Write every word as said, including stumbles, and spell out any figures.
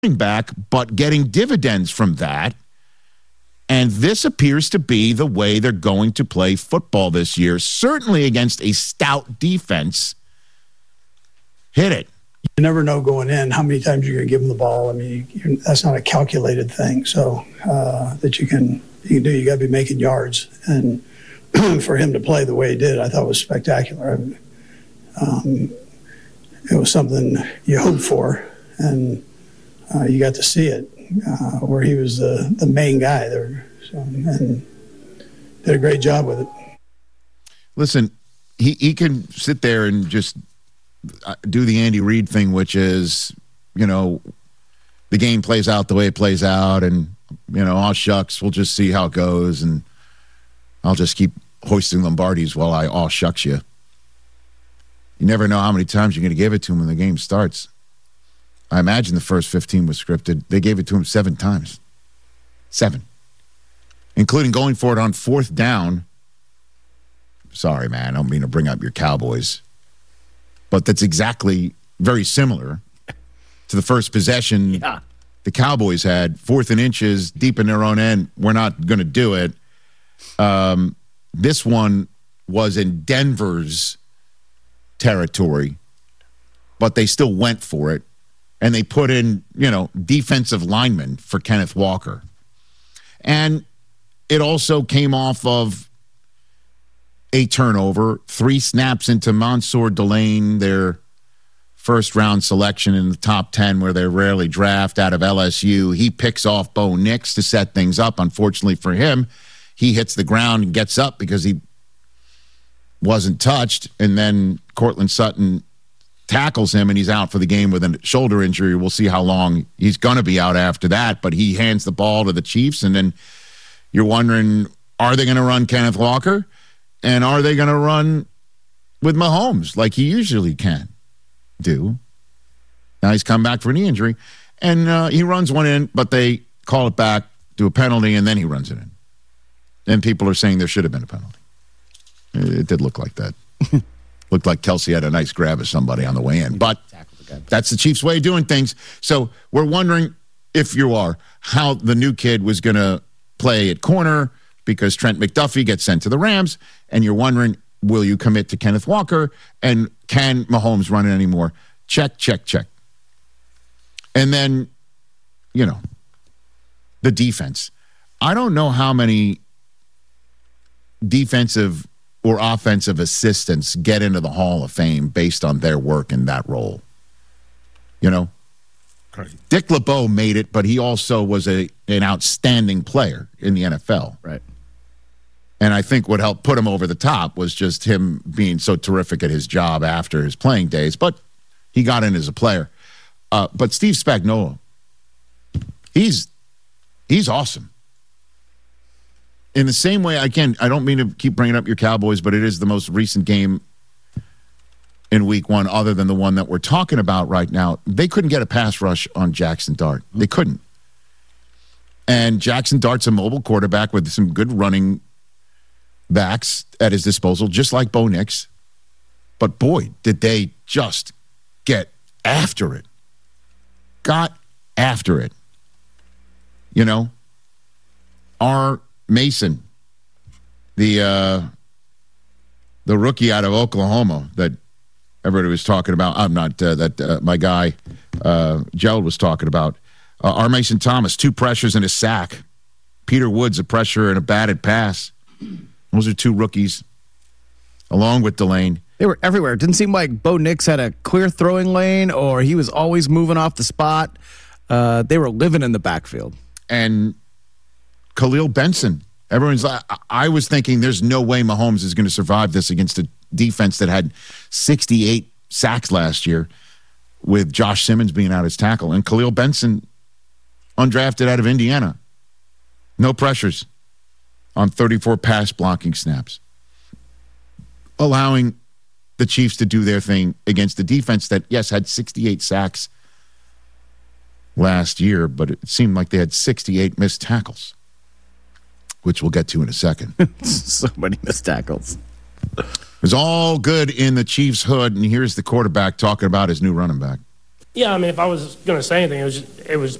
back, but getting dividends from that. And this appears to be the way they're going to play football this year, certainly against a stout defense. Hit it. You never know going in how many times you're going to give them the ball. I mean, you're, that's not a calculated thing. So uh, that you can you can do, you got to be making yards. And for him to play the way he did, I thought was spectacular. Um, it was something you hoped for, and uh, you got to see it uh, where he was the, the main guy there, so, and did a great job with it. Listen, he, he can sit there and just do the Andy Reid thing, which is, you know, the game plays out the way it plays out, and, you know, aw shucks, we'll just see how it goes, and I'll just keep hoisting Lombardis while I aw shucks you. You never know how many times you're going to give it to him when the game starts. I imagine the first fifteen was scripted. They gave it to him seven times. Seven. Including going for it on fourth down. Sorry, man, I don't mean to bring up your Cowboys. But that's exactly very similar to the first possession yeah. the Cowboys had. Fourth and inches, deep in their own end. We're not going to do it. Um, this one was in Denver's territory, but they still went for it. And they put in, you know, defensive linemen for Kenneth Walker. And it also came off of a turnover, three snaps into Mansour Delane, their first-round selection in the top ten where they rarely draft out of L S U. He picks off Bo Nix to set things up. Unfortunately for him, he hits the ground and gets up because he wasn't touched. And then Cortland Sutton tackles him, and he's out for the game with a shoulder injury. We'll see how long he's going to be out after that. But he hands the ball to the Chiefs, and then you're wondering, are they going to run Kenneth Walker? And are they going to run with Mahomes like he usually can do? Now he's come back for a knee injury, and uh, he runs one in, but they call it back, do a penalty, and then he runs it in. And people are saying there should have been a penalty. It did look like that. Looked like Kelsey had a nice grab of somebody on the way in. But that's the Chiefs' way of doing things. So we're wondering, if you are, how the new kid was going to play at corner because Trent McDuffie gets sent to the Rams, and you're wondering, will you commit to Kenneth Walker, and can Mahomes run it anymore? Check, check, check. And then, you know, the defense. I don't know how many defensive or offensive assistants get into the Hall of Fame based on their work in that role. You know? Right. Dick LeBeau made it, but he also was a an outstanding player in the N F L. Right. And I think what helped put him over the top was just him being so terrific at his job after his playing days, but he got in as a player. Uh, but Steve Spagnuolo, he's he's awesome. In the same way, again, I don't mean to keep bringing up your Cowboys, but it is the most recent game in week one other than the one that we're talking about right now. They couldn't get a pass rush on Jackson Dart. They couldn't. And Jackson Dart's a mobile quarterback with some good running backs at his disposal, just like Bo Nix. But boy, did they just get after it. Got after it. You know? Our Mason, the uh, the rookie out of Oklahoma that everybody was talking about. I'm not uh, that uh, my guy uh, Gerald was talking about. Uh, R. Mason Thomas, two pressures and a sack. Peter Woods, a pressure and a batted pass. Those are two rookies, along with Delane. They were everywhere. It didn't seem like Bo Nix had a clear throwing lane, or he was always moving off the spot. Uh, they were living in the backfield. And Khalil Benson. Everyone's like, I was thinking there's no way Mahomes is going to survive this against a defense that had sixty-eight sacks last year with Josh Simmons being out as tackle. And Khalil Benson, undrafted out of Indiana. No pressures on thirty-four pass blocking snaps. Allowing the Chiefs to do their thing against the defense that, yes, had sixty-eight sacks last year, but it seemed like they had sixty-eight missed tackles, which we'll get to in a second. So many missed tackles. It was all good in the Chiefs' hood, and here's the quarterback talking about his new running back. Yeah, I mean, if I was going to say anything, it was it was